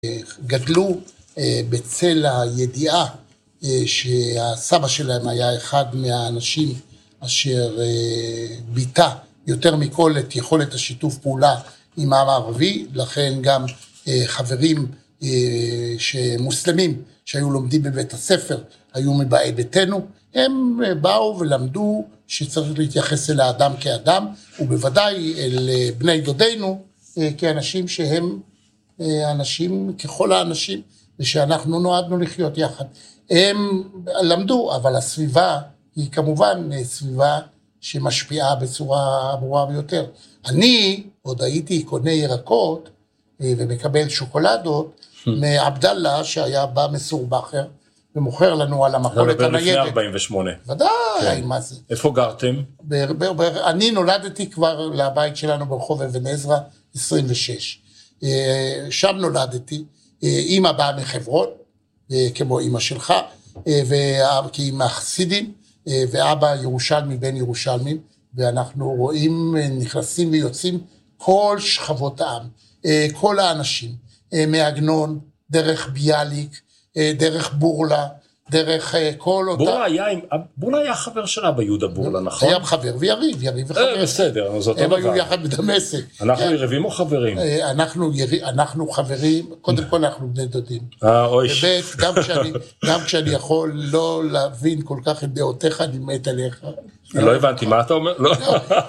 גדלו בצל הידיעה שהסבא שלהם היה אחד מהאנשים אשר ביטא יותר מכל את יכולת השיתוף פעולה עם העם הערבי, לכן גם חברים שמוסלמים שהיו לומדים בבית הספר, היו מבאי ביתנו, הם באו ולמדו שצריך להתייחס אל האדם כאדם, ובוודאי אל בני דודינו כאנשים שהם אנשים ככל האנשים, ושאנחנו נועדנו לחיות יחד. הם למדו, אבל הסביבה היא כמובן סביבה שמשפיעה בצורה ברורה ביותר. אני עוד הייתי קונה ירקות ומקבל שוקולדות מעבדאללה שהיה בא מסורבחר ומוכר לנו על המכולת הניידת. לפני 48. ודאי, מה זה? איפה גרתם? אני נולדתי כבר לבית שלנו ברחוב אבן עזרא 26. שם נולדתי, אמא באה מחברון, כמו אמא שלך, כי אמא חסידים, ואבא ירושלמי בן ירושלמים, ואנחנו רואים, נכנסים ויוצאים כל שכבות העם, כל האנשים, מעגנון, דרך ביאליק, דרך בורלה, דרך כל אותה... בורלה היה חבר שלה ביהודה בורלה, נכון? היה חבר ויריב וחבר. בסדר, זאת אותו דבר. הם היו יחד בדמשק. אנחנו יריבים או חברים? אנחנו חברים, קודם כל אנחנו בני דודים. אוי. ובית, גם כשאני יכול לא להבין כל כך את דעותיך, אני מת עליך. לא הבנתי, מה אתה אומר? לא.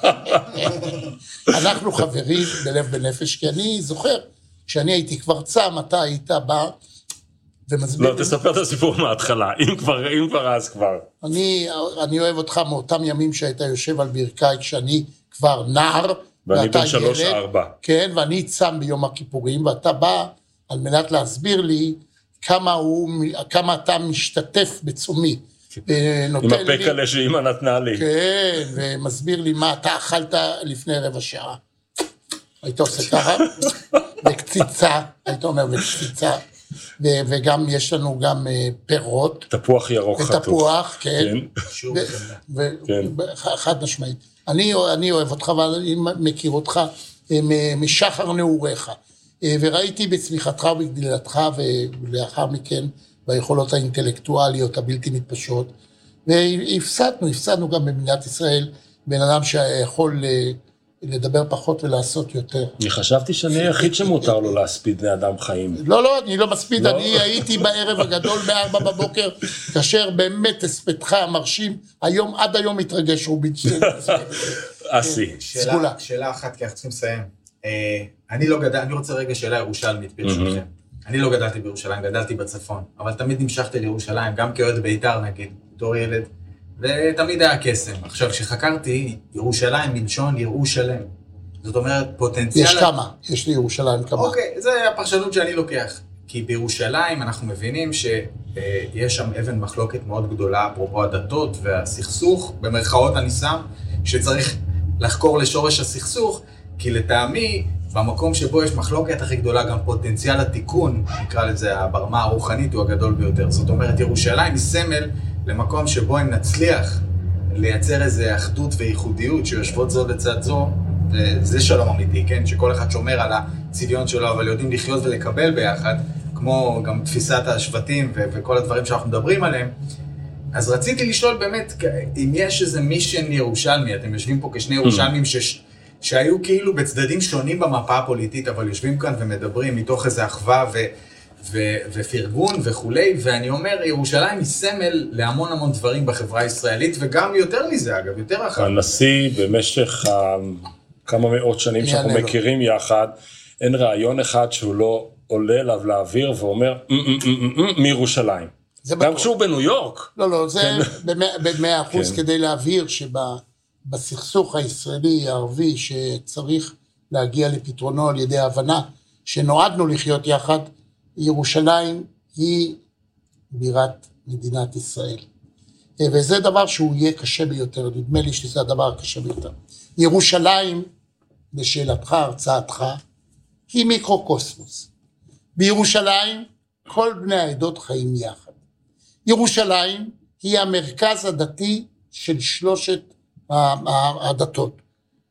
אנחנו חברים בלב בנפש, כי אני זוכר, כשאני הייתי כבר צם, אתה היית בא, לא, תספר את הסיפור מההתחלה, אם כבר אז כבר. אני אוהב אותך מאותם ימים שהיית יושב על ברכי, כשאני כבר נער, ואני בן 3-4. כן, ואני צם ביום הכיפורים, ואתה בא על מנת להסביר לי כמה אתה משתתף בצומי. עם הפקלה שאמא נתנה לי. כן, ומסביר לי מה אתה אכלת לפני רבע שעה. היית עושה ככה, וקציצה, היית אומר וקציצה. וגם יש לנו גם פירות. תפוח ירוק חתוך. תפוח, כן. חד משמעית. אני אוהב אותך, ואני מכיר אותך משחר נעוריך. וראיתי בצמיחתך ובגדילתך, ולאחר מכן ביכולות האינטלקטואליות הבלתי מתפשרות. והפסדנו גם במדינת ישראל, בן אדם שיכול לדבר פחות ולעשות יותר. אני חשבתי שאני היחיד שמותר לו להספיד לאדם חיים. לא, אני לא מספיד, אני הייתי בערב הגדול ב4 בבוקר, כאשר באמת הספדך המרשים, עד היום מתרגש רובינשטיין. אסי. שאלה אחת, כי אנחנו צריכים לסיים. אני רוצה רגע שאלה ירושלמית ברשותכם. אני לא גדלתי בירושלים, גדלתי בצפון, אבל תמיד נמשכתי לירושלים, גם כאוהד בית"ר נגיד, בתור ילד, ותמיד היה קסם. עכשיו, כשחקרתי, ירושלים מלשון יראו שלם. זאת אומרת, פוטנציאל... יש כמה, יש לי ירושלים כמה. אוקיי, זה הפרשנות שאני לוקח. כי בירושלים אנחנו מבינים שיש שם אבן מחלוקת מאוד גדולה, אפרופו הדתות והסכסוך, במרכאות אני שם, שצריך לחקור לשורש הסכסוך, כי לטעמי, במקום שבו יש מחלוקת הכי גדולה, גם פוטנציאל התיקון, נקרא לזה, ברמה הרוחנית הוא הגדול ביותר. זאת אומרת, ירושלים היא סמל למקום שבו אם נצליח לייצר איזו אחדות וייחודיות שיושבות זו לצד זו, וזה שלום אמיתי, כן? שכל אחד שומר על הצביון שלו, אבל יודעים לחיות ולקבל ביחד, כמו גם תפיסת השבטים וכל הדברים שאנחנו מדברים עליהם. אז רציתי לשאול באמת, אם יש איזה מישן ירושלמי, אתם יושבים פה כשני ירושלמים שהיו כאילו בצדדים שונים במפה הפוליטית, אבל יושבים כאן ומדברים מתוך איזו אחווה ופרגון וכולי, ואני אומר, ירושלים היא סמל להמון המון דברים בחברה הישראלית, וגם יותר מזה אגב, יותר אחר. הנשיא במשך כמה מאות שנים שאנחנו מכירים יחד, אין רעיון אחד שהוא לא עולה אליו לאוויר ואומר, מירושלים. גם כשהוא בניו יורק. לא, זה ב100% כדי להבהיר בסכסוך הישראלי הערבי שצריך להגיע לפתרונו על ידי ההבנה שנועדנו לחיות יחד, ירושלים היא בירת מדינת ישראל. וזה דבר שהוא יהיה קשה ביותר, נדמה לי שזה הדבר הקשה ביותר. ירושלים, לשאלתך, הרצאתך, היא מיקרוקוסמוס. בירושלים כל בני העדות חיים יחד. ירושלים היא המרכז הדתי של שלושת הדתות.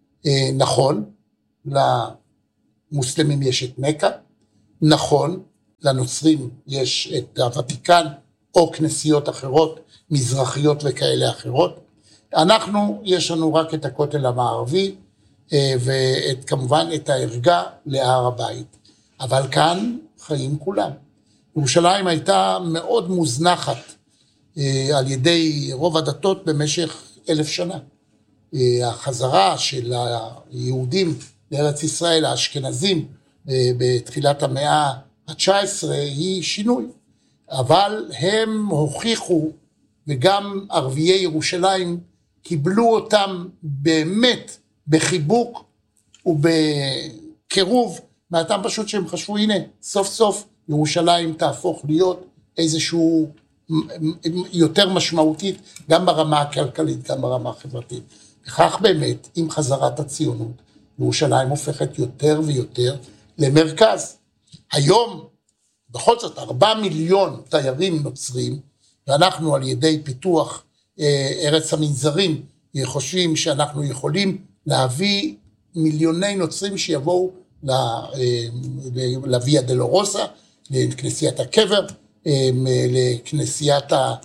נכון, למוסלמים יש את מקה, נכון, לנוצרים יש את הוותיקן או כנסיות אחרות, מזרחיות וכאלה אחרות. אנחנו, יש לנו רק את הכותל המערבי, וכמובן את הערגה להר הבית. אבל כאן חיים כולם. ירושלים הייתה מאוד מוזנחת על ידי רוב הדתות במשך 1000 שנה. החזרה של היהודים לארץ ישראל, האשכנזים, בתחילת המאה ה-19 היא שינוי. אבל הם הוכיחו, וגם ערביי ירושלים קיבלו אותם באמת בחיבוק ובקירוב, מהטעם פשוט שהם חשבו, הנה, סוף סוף ירושלים תהפוך להיות איזשהו יותר משמעותית, גם ברמה הכלכלית, גם ברמה החברתית. וכך באמת, עם חזרת הציונות, ירושלים הופכת יותר ויותר למרכז. היום, בכל זאת, 4 מיליון תיירים נוצרים, ואנחנו על ידי פיתוח ארץ המנזרים, חושבים שאנחנו יכולים להביא מיליוני נוצרים שיבואו לוויה דלורוסה, לכנסיית הקבר, לכנסיית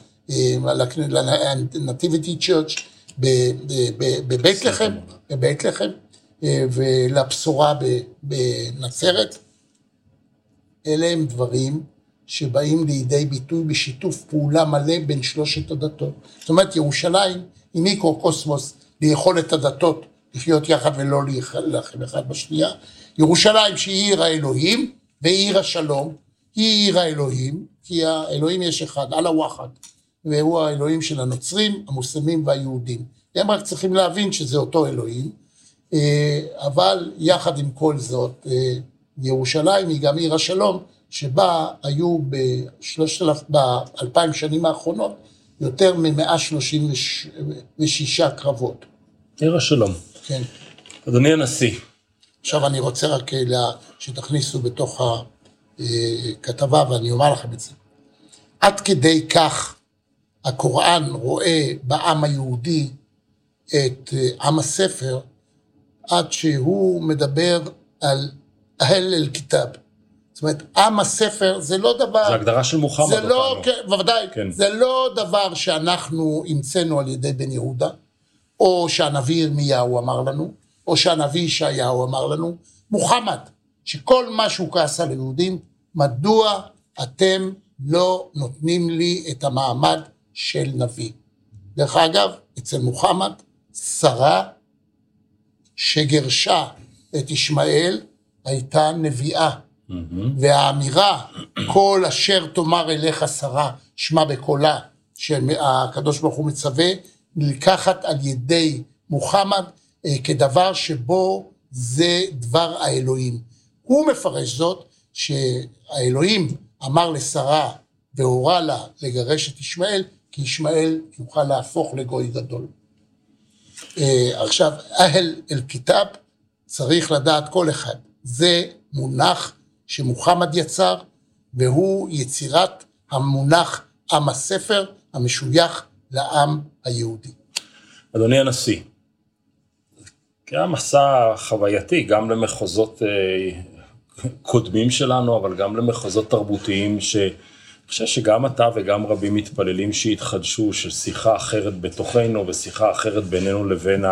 לנטיביטי צ'רץ' בבית לחם, ולבשורה בנצרת. אלה הם דברים שבאים לידי ביטוי בשיתוף פעולה מלא בין 3 הדתות. זאת אומרת, ירושלים היא מיקרו-קוסמוס ליכולת הדתות לחיות יחד ולא להילחם אחד בשנייה. ירושלים שהיא עיר האלוהים ועיר השלום, היא עיר האלוהים, כי האלוהים יש אחד, אללה ואחד, והוא האלוהים של הנוצרים, המוסלמים והיהודים. הם רק צריכים להבין שזה אותו אלוהים, אבל יחד עם כל זאת, ירושלים היא גם עיר השלום, שבה היו ב-2000 שנים האחרונות יותר מ-136 קרבות. עיר השלום. כן. אדוני הנשיא. עכשיו אני רוצה רק שתכניסו בתוך הכתבה, ואני אומר לכם את זה. עד כדי כך הקוראן רואה בעם היהודי את עם הספר, עד שהוא מדבר על אהל אל-כיתאב. זאת אומרת, עם הספר זה לא דבר... זה הגדרה של מוחמד. זה לא, כן, בוודאי, כן. זה לא דבר שאנחנו המצאנו על ידי בן יהודה, או שהנביא ירמיהו אמר לנו, או שהנביא ישעיהו אמר לנו. מוחמד, שכל מה שהוא כעס על יהודים, מדוע אתם לא נותנים לי את המעמד של נביא? דרך אגב, אצל מוחמד, שרה שגרשה את ישמעאל, הייתה נביאה, והאמירה, כל אשר תאמר אליך שרה, שמע בקולה, שהקדוש ברוך הוא מצווה, נלקחת על ידי מוחמד, כדבר שבו זה דבר האלוהים. הוא מפרש זאת, שהאלוהים אמר לשרה, והורה לה לגרש את ישמעאל, כי ישמעאל יוכל להפוך לגוי גדול. עכשיו, אהל אל-כיתאב, צריך לדעת כל אחד, זה מונח שמוחמד יצר, והוא יצירת המונח עם הספר המשוייך לעם היהודי. אדוני הנשיא, היה מסע חווייתי גם למחוזות קודמים שלנו, אבל גם למחוזות תרבותיים אני חושב שגם אתה וגם רבים מתפללים שהתחדשו, של שיחה אחרת בתוכנו ושיחה אחרת בינינו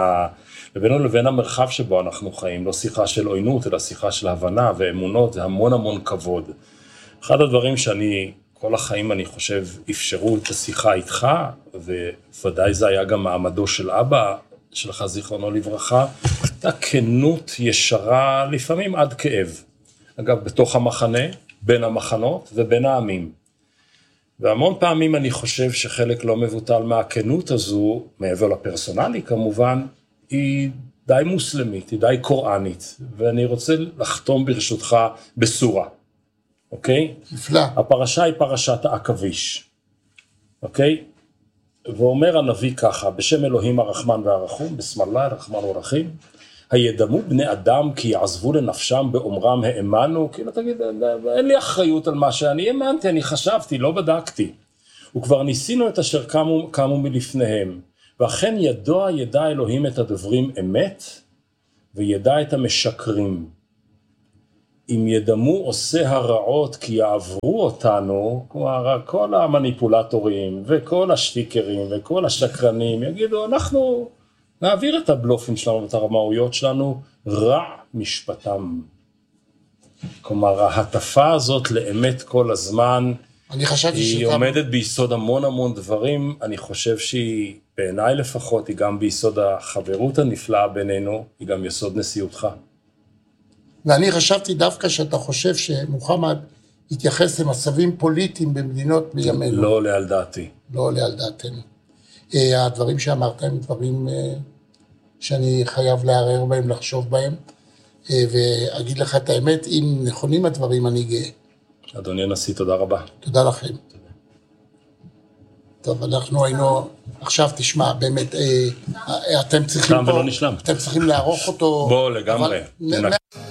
לבין המרחב שבו אנחנו חיים, לא שיחה של עוינות, אלא שיחה של הבנה ואמונות, זה המון המון כבוד. אחד הדברים שאני, כל החיים אני חושב, אפשרו את השיחה איתך, וודאי זה היה גם מעמדו של אבא שלך, זיכרונו לברכה, הייתה כנות ישרה, לפעמים עד כאב. אגב, בתוך המחנה, בין המחנות ובין העמים. והמון פעמים אני חושב שחלק לא מבוטל מהכנות הזו, מעבר לפרסונלי כמובן, היא די מוסלמית, היא די קוראנית, ואני רוצה לחתום ברשותך בסורה, אוקיי? נפלא. הפרשה היא פרשת העכביש, אוקיי? ואומר הנביא ככה, בשם אלוהים הרחמן והרחום, בסם אללה הרחמן והרחים, הידמו בני אדם כי יעזבו לנפשם באומרם האמנו, כאילו תגיד, אין לי אחריות על מה שאני האמנתי, אני חשבתי, לא בדקתי. וכבר ניסינו את אשר קמו מלפניהם, ואכן ידע אלוהים את הדברים אמת, וידע את המשקרים. אם ידמו עושה הרעות כי יעברו אותנו, כלומר, כל המניפולטורים וכל השטיקרים וכל השקרנים יגידו, אנחנו נעביר את הבלופים שלנו ואת הרמאויות שלנו, רע משפטם. כלומר, ההטפה הזאת לאמת כל הזמן, היא עומדת ביסוד המון דברים, אני חושב שהיא, בעיניי לפחות, היא גם ביסוד החברות הנפלאה בינינו, היא גם יסוד נשיאותך. ואני חשבתי דווקא שאתה חושב שמוחמד התייחס למצבים פוליטיים במדינות בימינו. לא עולה על דעתי. לא עולה על דעתנו. הדברים שאמרת הם דברים שאני חייב לערער בהם, לחשוב בהם, ואגיד לך את האמת, אם נכונים הדברים אני גאה. אדוני הנשיא, תודה רבה. תודה לכם. טוב, אנחנו היינו, עכשיו תשמע, באמת, אתם צריכים פה, אתם צריכים לערוך אותו. בוא, לגמרי.